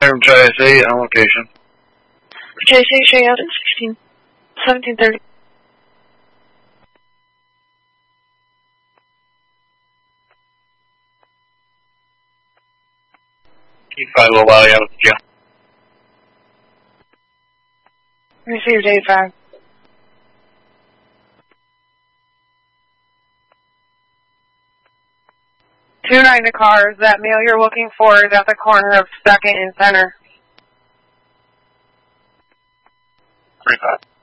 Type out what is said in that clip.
Confirm JSA on location. JSA, show you out at 1730. Keep fine a little while, yeah, with the jail. Received 85. $290 cars. That male you're looking for is at the corner of 2nd and Center. 35.